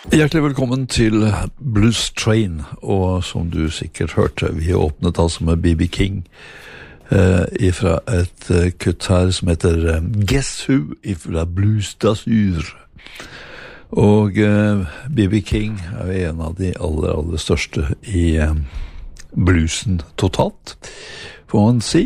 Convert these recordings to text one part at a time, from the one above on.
Hjertelig velkommen til Blues Train, og som du sikkert hørte, vi åpnet altså med B.B. King ifra et kutt her som heter Guess Who ifra Blues d'Azur. Og B.B. King en av de aller største i bluesen totalt, får man si.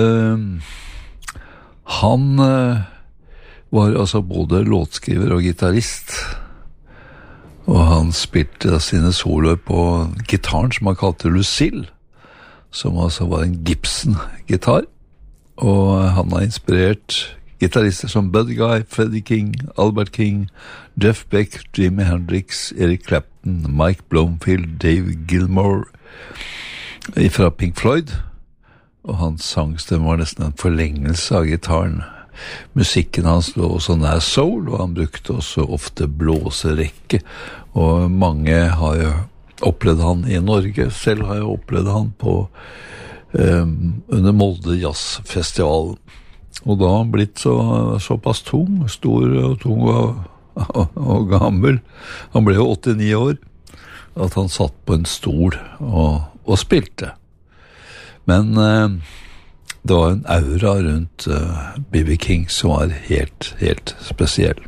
Han var altså både låtskriver og gitarrist, og han spilte sine soloer på gitaren som han kalte Lucille, som altså var en Gibson-gitar, og han har inspirert gitarister som Buddy Guy, Freddie King, Albert King, Jeff Beck, Jimi Hendrix, Eric Clapton, Mike Bloomfield, Dave Gilmour fra Pink Floyd, og hans sangstemme var nesten en forlengelse av gitaren. Musikken hans lå også nær soul, og han brukte også ofte blåserekke, og mange har jo opplevd han i Norge. Selv har jeg opplevd han på under Molde Jazzfestival, og da har han blitt såpass tung, stor og tung og gammel. Han ble jo 89 år, at han satt på en stol og spilte. Men det var en aura rundt B.B. King som var helt spesiell.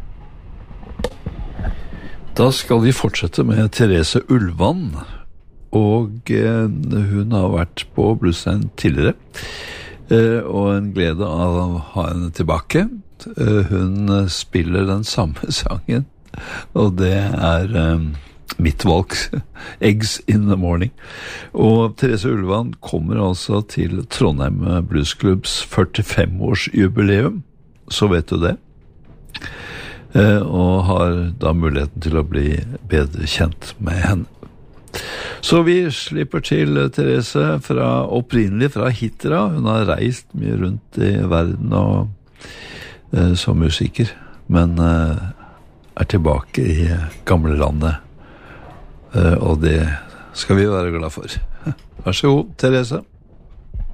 Da skal vi fortsette med Therese Ullvann, og hun har vært på Bluesland tidligere, og en glede av å ha henne tilbake. Hun spiller den samme sangen, og det mitt valg, Eggs in the Morning. Og Therese Ullvann kommer altså til Trondheim Bluesklubbs 45-års jubileum, så vet du det. Og har da muligheten til å bli bedre kjent med henne. Så vi slipper til Therese opprinnelig fra Hitra. Hun har reist mye rundt i verden som musiker, men tilbake i gamle landet. Og det skal vi være glad for. Vær så god, Therese.